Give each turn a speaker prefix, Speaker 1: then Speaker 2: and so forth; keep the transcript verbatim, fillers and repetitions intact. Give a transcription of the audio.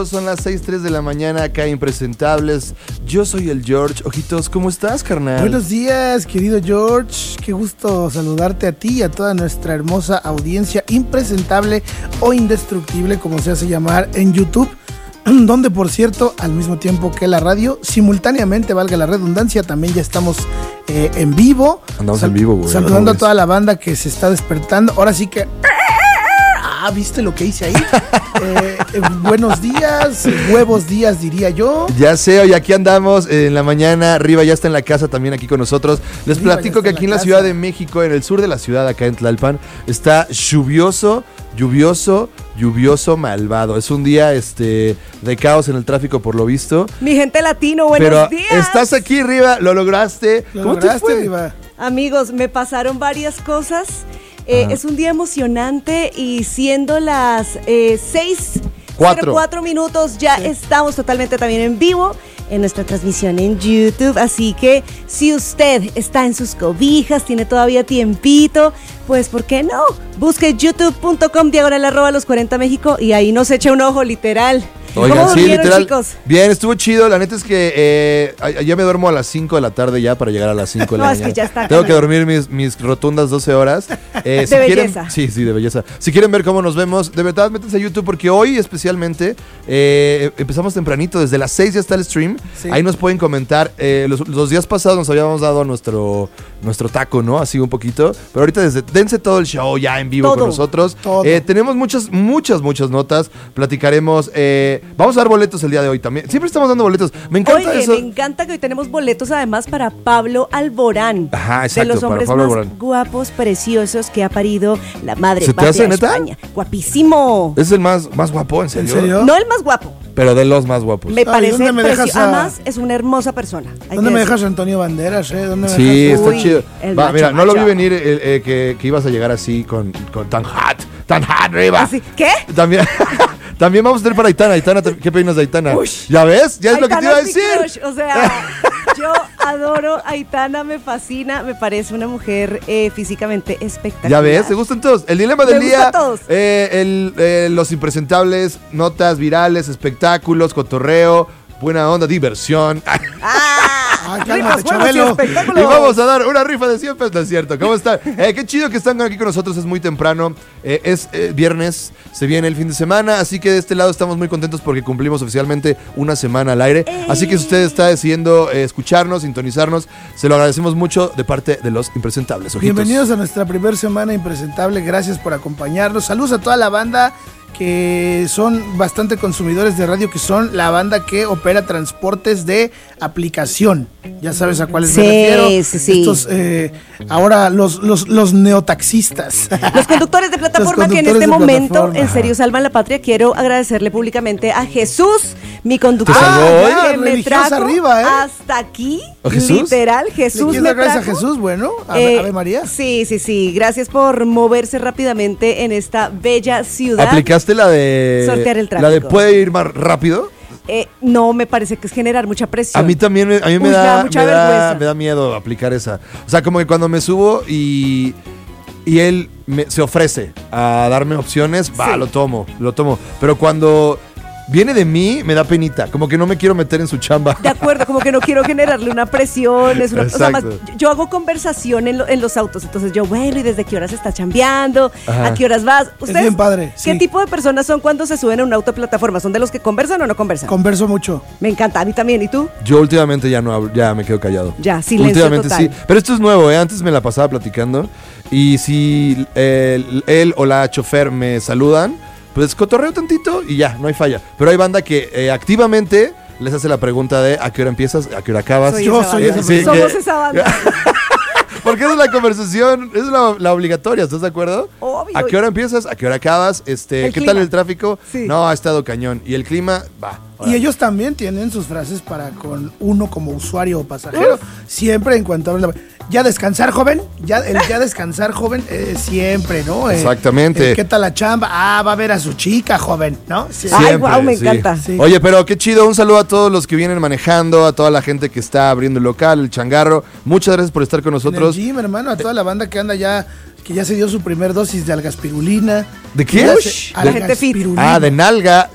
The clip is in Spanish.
Speaker 1: Son las seis tres de la mañana acá Impresentables. Yo soy el George. Ojitos, ¿cómo estás, carnal?
Speaker 2: Buenos días, querido George. Qué gusto saludarte a ti y a toda nuestra hermosa audiencia impresentable o indestructible, como se hace llamar en YouTube, donde, por cierto, al mismo tiempo que la radio, simultáneamente, valga la redundancia, también ya estamos eh, en vivo.
Speaker 1: Andamos Sal- en vivo, güey.
Speaker 2: Saludando a toda la banda que se está despertando. Ahora sí que... Ah, ¿viste lo que hice ahí? eh, eh, buenos días, huevos días, diría yo.
Speaker 1: Ya sé, hoy aquí andamos eh, en la mañana. Riva ya está en la casa también aquí con nosotros. Les
Speaker 2: Riva
Speaker 1: platico que aquí en la, la Ciudad de México, en el sur de la ciudad, acá en Tlalpan, está lluvioso, lluvioso, lluvioso, malvado. Es un día este de caos en el tráfico, por lo visto.
Speaker 3: Mi gente latino, buenos
Speaker 1: Pero
Speaker 3: días.
Speaker 1: estás aquí, Riva, lo lograste.
Speaker 2: ¿Lo
Speaker 1: ¿Cómo
Speaker 2: lograste,
Speaker 1: te fue?
Speaker 2: Riva?
Speaker 3: Amigos, me pasaron varias cosas. Eh, es un día emocionante y siendo las eh, seis cero cuatro minutos ya sí. Estamos totalmente también en vivo en nuestra transmisión en YouTube, así que si usted está en sus cobijas, tiene todavía tiempito, pues ¿por qué no? Busque youtube punto com diagonal arroba los cuarenta México y ahí nos echa un ojo, literal.
Speaker 1: Oigan,
Speaker 3: ¿Cómo
Speaker 1: sí,
Speaker 3: durmieron,
Speaker 1: literal.
Speaker 3: chicos?
Speaker 1: Bien, estuvo chido. La neta es que eh, ya me duermo a las cinco de la tarde ya para llegar a las cinco de la
Speaker 3: no,
Speaker 1: mañana.
Speaker 3: Es que ya está,
Speaker 1: Tengo que dormir mis, mis rotundas doce horas. Eh,
Speaker 3: de
Speaker 1: si
Speaker 3: belleza.
Speaker 1: Quieren, sí, sí, de belleza. Si quieren ver cómo nos vemos, de verdad, métanse a YouTube porque hoy especialmente eh, empezamos tempranito. Desde las seis ya está el stream. Sí. Ahí nos pueden comentar. Eh, los, los días pasados nos habíamos dado nuestro, nuestro taco, ¿no? Así un poquito. Pero ahorita desde, dense todo el show ya en vivo
Speaker 3: todo,
Speaker 1: con nosotros.
Speaker 2: Todo.
Speaker 1: Eh, tenemos muchas, muchas, muchas notas. Platicaremos. Eh, vamos a dar boletos el día de hoy también. Siempre estamos dando boletos. Me encanta
Speaker 3: Oye,
Speaker 1: eso.
Speaker 3: me encanta que hoy tenemos boletos además para Pablo Alborán.
Speaker 1: Ajá, exacto,
Speaker 3: de los hombres
Speaker 1: para Pablo
Speaker 3: más
Speaker 1: Alborán.
Speaker 3: guapos, preciosos que ha parido la madre
Speaker 1: ¿Se te
Speaker 3: patria
Speaker 1: hace, neta?
Speaker 3: España. Guapísimo.
Speaker 1: Es el más, más guapo, ¿en serio?
Speaker 2: ¿En serio?
Speaker 3: No el más guapo.
Speaker 1: Pero de los más guapos.
Speaker 3: Me
Speaker 2: Ay,
Speaker 3: parece
Speaker 2: ¿dónde me dejas
Speaker 3: precioso.
Speaker 2: a-
Speaker 3: Además, es una hermosa persona. hay
Speaker 2: ¿Dónde
Speaker 3: que
Speaker 2: me
Speaker 3: decir.
Speaker 2: dejas a Antonio Banderas, eh? ¿Dónde me
Speaker 1: Sí,
Speaker 2: dejas?
Speaker 1: está
Speaker 3: Uy,
Speaker 1: chido.
Speaker 3: el
Speaker 1: Va,
Speaker 3: macho,
Speaker 1: mira, no lo vi
Speaker 3: macho.
Speaker 1: venir eh, eh, que, que ibas a llegar así con, con tan hot, tan hot, Riva.
Speaker 3: Así, ¿qué?
Speaker 1: También, también vamos a tener para Aitana. Aitana, ¿qué opinas de Aitana?
Speaker 3: Uy.
Speaker 1: ¿Ya ves? Ya es lo que te iba a
Speaker 3: Aitana es mi
Speaker 1: decir.
Speaker 3: crush, o sea, yo adoro a Aitana, me fascina, me parece una mujer eh, físicamente espectacular.
Speaker 1: ¿Ya ves? ¿Te gustan todos? El dilema del
Speaker 3: Me
Speaker 1: día,
Speaker 3: gustan todos.
Speaker 1: eh, el, eh, los impresentables, notas virales, espectáculos, cotorreo, buena onda, diversión.
Speaker 3: Ah,
Speaker 2: Ay, cálmate,
Speaker 3: ricos, buenos y
Speaker 2: Chabelo.
Speaker 3: espectáculos.
Speaker 1: Y vamos a dar una rifa de cien pesos, ¿no es cierto? ¿Cómo están? Eh, qué chido que están aquí con nosotros, es muy temprano. Eh, es eh, viernes, se viene el fin de semana, así que de este lado estamos muy contentos porque cumplimos oficialmente una semana al aire. Así que si usted está decidiendo eh, escucharnos, sintonizarnos, se lo agradecemos mucho de parte de los impresentables. Ojitos.
Speaker 2: Bienvenidos a nuestra primer semana impresentable. Gracias por acompañarnos. Saludos a toda la banda que son bastante consumidores de radio, que son la banda que opera transportes de aplicación. Ya sabes a cuáles
Speaker 3: Sí,
Speaker 2: me refiero.
Speaker 3: sí, sí.
Speaker 2: Estos, eh, ahora los, los, los neotaxistas.
Speaker 3: Los conductores de plataforma
Speaker 2: Los
Speaker 3: que en
Speaker 2: conductores
Speaker 3: este
Speaker 2: de
Speaker 3: momento,
Speaker 2: plataforma.
Speaker 3: en serio, salvan la patria. Quiero agradecerle públicamente a Jesús, mi conductor,
Speaker 1: ¿Te salvó hoy?
Speaker 2: Ah,
Speaker 3: que me
Speaker 2: religiosa
Speaker 3: trajo
Speaker 2: arriba, ¿eh?
Speaker 3: hasta aquí.
Speaker 1: ¿A Jesús?
Speaker 3: Literal,
Speaker 2: ¿Le
Speaker 3: Jesús
Speaker 2: quieres
Speaker 3: me
Speaker 2: dar gracias
Speaker 3: trajo.
Speaker 2: a Jesús? Bueno, Ave,
Speaker 3: Eh,
Speaker 2: Ave María.
Speaker 3: Sí, sí, sí. Gracias por moverse rápidamente en esta bella ciudad.
Speaker 1: ¿Aplicaste la de...
Speaker 3: Sortear el
Speaker 1: la de
Speaker 3: tráfico.
Speaker 1: puede ir más rápido?
Speaker 3: Eh, no, me parece que es generar mucha presión.
Speaker 1: A mí también, me- a mí me,
Speaker 3: Uy, me
Speaker 1: da,
Speaker 3: da mucha
Speaker 1: me, da,
Speaker 3: vergüenza.
Speaker 1: me da miedo aplicar esa. O sea, como que cuando me subo y, y él me- se ofrece a darme opciones, va,
Speaker 3: Sí.
Speaker 1: lo tomo, lo tomo. Pero cuando viene de mí, me da penita. Como que no me quiero meter en su chamba.
Speaker 3: De acuerdo, como que no quiero generarle una presión. Es una, o sea, más,
Speaker 1: Exacto.
Speaker 3: yo hago conversación en, lo- en los autos. Entonces yo, bueno, ¿y desde qué horas estás chambeando?
Speaker 1: Ajá.
Speaker 3: ¿A qué horas vas? ¿Ustedes
Speaker 2: bien padre,
Speaker 3: qué
Speaker 2: sí.
Speaker 3: tipo de personas son cuando se suben a un auto de plataforma? ¿Son de los que conversan o no conversan?
Speaker 2: Converso mucho.
Speaker 3: Me encanta, a mí también. ¿Y tú?
Speaker 1: Yo últimamente ya no hablo, ya me quedo callado.
Speaker 3: Ya, silencio
Speaker 1: Últimamente
Speaker 3: total.
Speaker 1: sí. Pero esto es nuevo, ¿eh? Antes me la pasaba platicando. Y si él, él o la chofer me saludan, pues cotorreo tantito y ya, no hay falla. Pero hay banda que eh, activamente les hace la pregunta de ¿a qué hora empiezas? ¿A qué hora acabas?
Speaker 3: Soy
Speaker 2: Yo
Speaker 3: esa
Speaker 2: soy
Speaker 3: banda.
Speaker 2: esa
Speaker 1: Sí,
Speaker 3: Somos
Speaker 1: que-
Speaker 3: esa banda.
Speaker 1: Porque esa es la conversación, esa es la, la obligatoria, ¿estás de acuerdo?
Speaker 3: Obvio.
Speaker 1: ¿A qué hora empiezas? ¿A qué hora acabas? Este,
Speaker 3: El
Speaker 1: ¿Qué
Speaker 3: clima.
Speaker 1: tal el tráfico?
Speaker 3: Sí.
Speaker 1: No, ha estado cañón. Y el clima, va.
Speaker 2: Y ellos también tienen sus frases para con uno como usuario o pasajero. Siempre en cuanto habla. Ya descansar, joven. Ya, el ya descansar, joven, eh, siempre, ¿no? Eh,
Speaker 1: Exactamente.
Speaker 2: eh, ¿Qué tal la chamba? Ah, va a ver a su chica, joven, ¿no? Sí.
Speaker 3: Ay, guau, me
Speaker 1: sí.
Speaker 3: encanta.
Speaker 2: Sí.
Speaker 1: Oye, pero qué chido. Un saludo a todos los que vienen manejando, a toda la gente que está abriendo el local, el changarro. Muchas gracias por estar con
Speaker 2: En el
Speaker 1: nosotros.
Speaker 2: gym, hermano, a toda la banda que anda ya, que ya se dio su primer dosis de algaspirulina.
Speaker 1: ¿De qué?
Speaker 2: Ya
Speaker 1: Ush,
Speaker 2: se-
Speaker 3: la gente fit.
Speaker 2: algaspirulina.
Speaker 1: Ah, de nalga.